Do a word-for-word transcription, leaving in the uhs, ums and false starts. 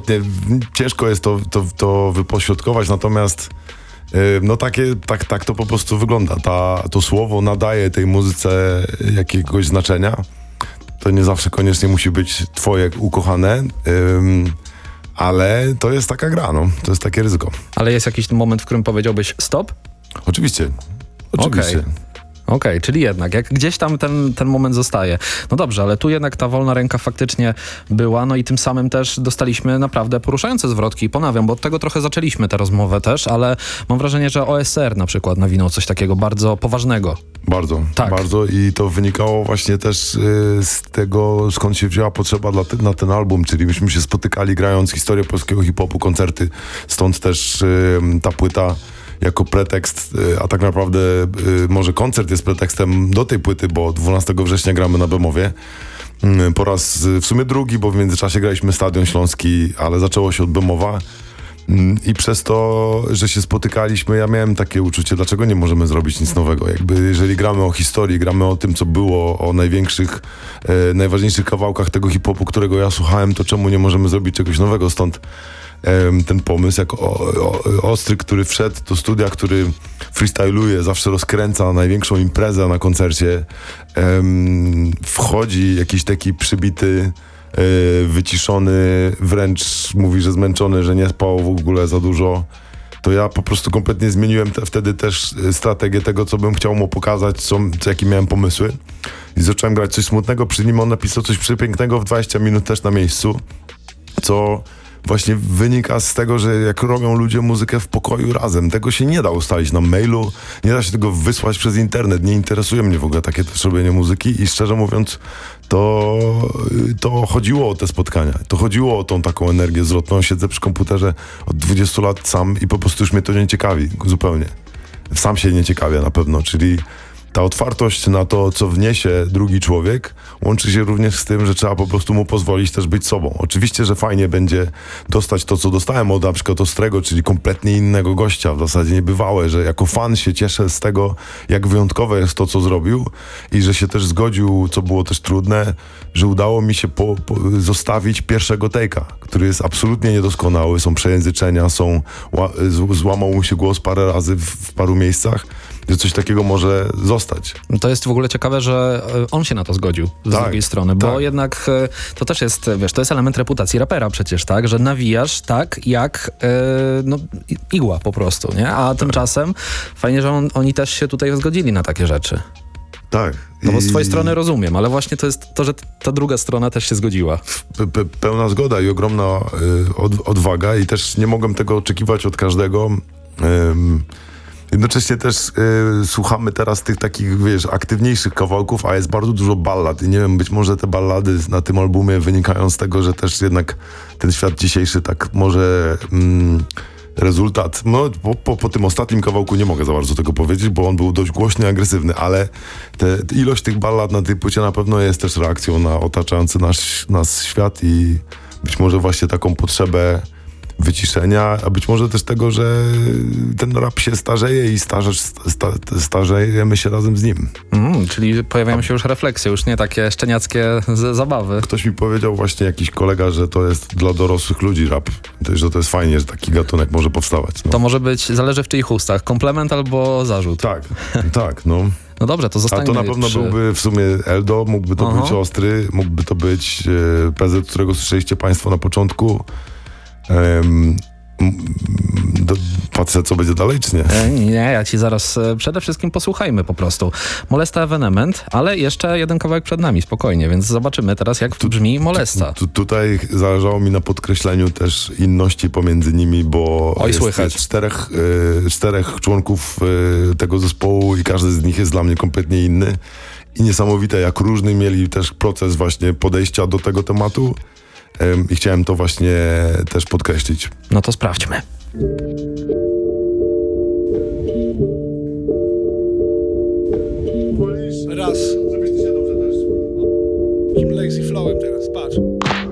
kompletnie ciężko jest to, to, to wypośrodkować, natomiast no takie, tak, tak to po prostu wygląda. Ta, to słowo nadaje tej muzyce jakiegoś znaczenia. To nie zawsze koniecznie musi być twoje ukochane, ym, ale to jest taka gra, no. To jest takie ryzyko. Ale jest jakiś moment, w którym powiedziałbyś stop? Oczywiście. Oczywiście. Okay. Okej, okay, czyli jednak, jak gdzieś tam ten, ten moment zostaje. No dobrze, ale tu jednak ta wolna ręka faktycznie była, no i tym samym też dostaliśmy naprawdę poruszające zwrotki. I ponawiam, bo od tego trochę zaczęliśmy tę rozmowę też, ale mam wrażenie, że O S R na przykład nawinął coś takiego bardzo poważnego. Bardzo, tak. bardzo i to wynikało właśnie też y, z tego, skąd się wzięła potrzeba dla te, na ten album, czyli myśmy się spotykali grając historię polskiego hip-hopu, koncerty, stąd też y, ta płyta jako pretekst, a tak naprawdę może koncert jest pretekstem do tej płyty, bo dwunastego września gramy na Bemowie. Po raz w sumie drugi, bo w międzyczasie graliśmy Stadion Śląski, ale zaczęło się od Bemowa. I przez to, że się spotykaliśmy, ja miałem takie uczucie, dlaczego nie możemy zrobić nic nowego. Jakby jeżeli gramy o historii, gramy o tym, co było, o największych, e, najważniejszych kawałkach tego hip-hopu, którego ja słuchałem, to czemu nie możemy zrobić czegoś nowego? Stąd ten pomysł, jako o, o, Ostry, który wszedł do studia, który freestyluje, zawsze rozkręca największą imprezę na koncercie, um, wchodzi jakiś taki przybity, e, wyciszony, wręcz mówi, że zmęczony, że nie spał w ogóle za dużo. To ja po prostu kompletnie zmieniłem te, wtedy też strategię tego, co bym chciał mu pokazać, co, co, jakie miałem pomysły. I zacząłem grać coś smutnego, przy nim on napisał coś przepięknego w dwadzieścia minut też na miejscu, co właśnie wynika z tego, że jak robią ludzie muzykę w pokoju razem, tego się nie da ustalić na mailu, nie da się tego wysłać przez internet, nie interesuje mnie w ogóle takie też robienie muzyki i szczerze mówiąc to, to chodziło o te spotkania, to chodziło o tą taką energię zwrotną. Siedzę przy komputerze od dwudziestu lat sam i po prostu już mnie to nie ciekawi zupełnie. Sam się nie ciekawię na pewno, czyli ta otwartość na to, co wniesie drugi człowiek, łączy się również z tym, że trzeba po prostu mu pozwolić też być sobą. Oczywiście, że fajnie będzie dostać to, co dostałem od na przykład Ostrego, czyli kompletnie innego gościa, w zasadzie niebywałe, że jako fan się cieszę z tego, jak wyjątkowe jest to, co zrobił i że się też zgodził, co było też trudne, że udało mi się po, po zostawić pierwszego take'a, który jest absolutnie niedoskonały, są przejęzyczenia, są, ła, z, złamał mu się głos parę razy w, w paru miejscach, że coś takiego może zostać. To jest w ogóle ciekawe, że on się na to zgodził z tak, drugiej strony, bo tak. jednak to też jest, wiesz, to jest element reputacji rapera przecież, tak? Że nawijasz tak jak yy, no, igła po prostu, nie? A tymczasem fajnie, że on, oni też się tutaj zgodzili na takie rzeczy. Tak. No bo z twojej strony rozumiem, ale właśnie to jest to, że ta druga strona też się zgodziła. Pe- pe- pełna zgoda i ogromna y, od, odwaga i też nie mogłem tego oczekiwać od każdego. Ym, Jednocześnie też y, słuchamy teraz tych takich, wiesz, aktywniejszych kawałków, a jest bardzo dużo ballad i nie wiem, być może te ballady na tym albumie wynikają z tego, że też jednak ten świat dzisiejszy tak może mm, rezultat, no po, po, po tym ostatnim kawałku nie mogę za bardzo tego powiedzieć, bo on był dość głośny, agresywny, ale te, te ilość tych ballad na tej płycie na pewno jest też reakcją na otaczający nas, nas świat i być może właśnie taką potrzebę wyciszenia, a być może też tego, że ten rap się starzeje i starze, sta, starzejemy się razem z nim. Mm, czyli pojawiają się już refleksje, już nie takie szczeniackie z- zabawy. Ktoś mi powiedział właśnie, jakiś kolega, że to jest dla dorosłych ludzi rap, że to jest fajnie, że taki gatunek może powstawać. No. To może być, zależy w czyich ustach, komplement albo zarzut. Tak, tak, no. No dobrze, to zostańmy A to na pewno przy... byłby w sumie Eldo, mógłby to Aha. być Ostry, mógłby to być e, P Z, którego słyszeliście państwo na początku. Um, do, patrzę, co będzie dalej, czy nie? E, nie, ja ci zaraz e, przede wszystkim posłuchajmy po prostu. Molesta Evenement, ale jeszcze jeden kawałek przed nami, spokojnie, więc zobaczymy teraz, jak tu, brzmi Molesta. Tu, tutaj zależało mi na podkreśleniu też inności pomiędzy nimi, bo Oj, jest, słychać. jest czterech, y, czterech członków y, tego zespołu i każdy z nich jest dla mnie kompletnie inny. I niesamowite, jak różny mieli też proces właśnie podejścia do tego tematu. I chciałem to właśnie też podkreślić. No to sprawdźmy. Raz. Żebyś ty się dobrze też. Takim lazy flowem teraz, patrz.